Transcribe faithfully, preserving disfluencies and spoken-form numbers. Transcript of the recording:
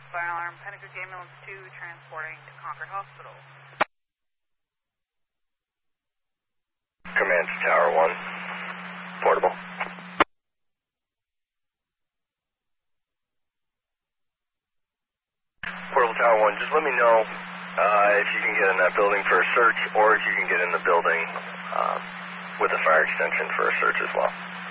Fire alarm, Pentagon Ambulance two transporting to Concord Hospital. Command to Tower one. Portable. Portable Tower one, just let me know uh, if you can get in that building for a search or if you can get in the building uh, with a fire extension for a search as well.